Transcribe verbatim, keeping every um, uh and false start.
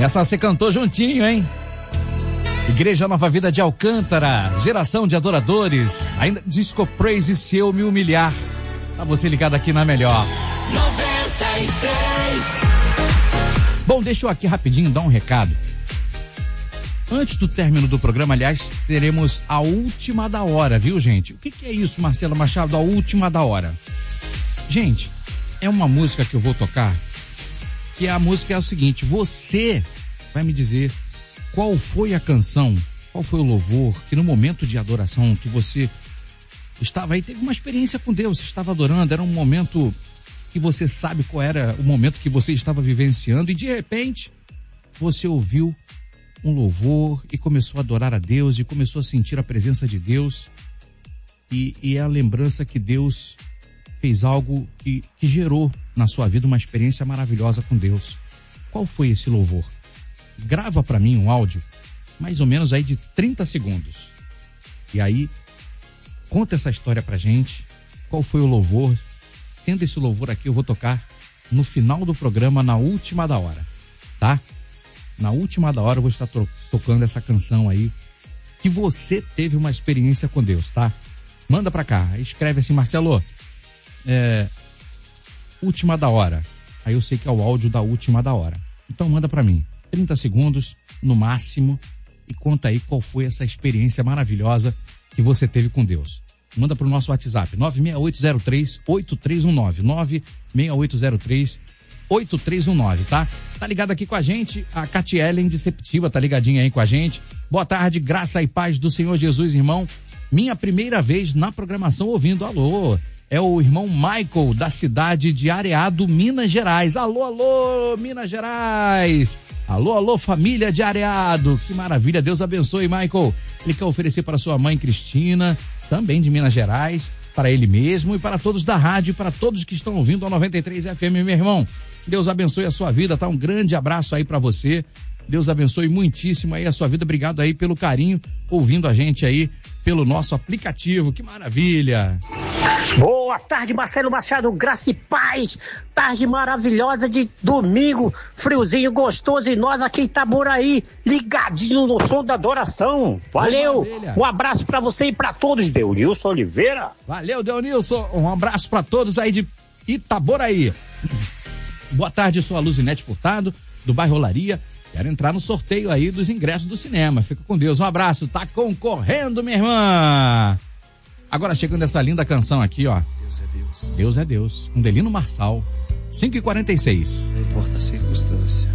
Essa você cantou juntinho, hein? Igreja Nova Vida de Alcântara, geração de adoradores. Ainda Disco Praise Se Eu Me Humilhar. Tá você ligado aqui na melhor. noventa e três. Bom, deixa eu aqui rapidinho dar um recado. Antes do término do programa, aliás, teremos a última da hora, viu, gente? O que, que é isso, Marcelo Machado, a última da hora? Gente, é uma música que eu vou tocar, que a música é o seguinte: você vai me dizer qual foi a canção, qual foi o louvor, que no momento de adoração que você estava aí, teve uma experiência com Deus, você estava adorando, era um momento que você sabe qual era o momento que você estava vivenciando e de repente você ouviu um louvor e começou a adorar a Deus e começou a sentir a presença de Deus e, e é a lembrança que Deus fez algo que, que gerou na sua vida uma experiência maravilhosa com Deus. Qual foi esse louvor? Grava para mim um áudio mais ou menos aí de trinta segundos e aí conta essa história pra gente, qual foi o louvor. Tendo esse louvor aqui eu vou tocar no final do programa, na última da hora, tá? Na última da hora eu vou estar to- tocando essa canção aí, que você teve uma experiência com Deus, tá? Manda pra cá, escreve assim, Marcelo, é, última da hora. Aí eu sei que é o áudio da última da hora. Então manda pra mim, trinta segundos no máximo, e conta aí qual foi essa experiência maravilhosa que você teve com Deus. Manda pro nosso WhatsApp, nove seis oito zero três oito três um nove, nove seis oito zero três oito três um nove, tá? Tá ligado aqui com a gente, a Catielen de Sepetiba, tá ligadinha aí com a gente. Boa tarde, graça e paz do Senhor Jesus, irmão. Minha primeira vez na programação ouvindo, alô, é o irmão Michael, da cidade de Areado, Minas Gerais. Alô, alô, Minas Gerais. Alô, alô, família de Areado. Que maravilha, Deus abençoe, Michael. Ele quer oferecer para sua mãe Cristina, também de Minas Gerais, para ele mesmo e para todos da rádio, para todos que estão ouvindo a noventa e três F M, meu irmão. Deus abençoe a sua vida, tá? Um grande abraço aí para você. Deus abençoe muitíssimo aí a sua vida. Obrigado aí pelo carinho, ouvindo a gente aí pelo nosso aplicativo. Que maravilha! Boa tarde, Marcelo Machado, graça e paz, tarde maravilhosa de domingo, friozinho gostoso, e nós aqui em Itaboraí, ligadinho no som da adoração. Valeu, um abraço pra você e pra todos, Deunilson Oliveira. Valeu, Deunilson, um abraço pra todos aí de Itaboraí. Boa tarde, eu sou a Luzinete Furtado, do bairro Olaria. Quero entrar no sorteio aí dos ingressos do cinema. Fica com Deus, um abraço, tá concorrendo, minha irmã. Agora chegando essa linda canção aqui, ó. Deus é Deus. Deus é Deus, com Delino Marçal, cinco e quarenta e seis. Não importa a circunstância.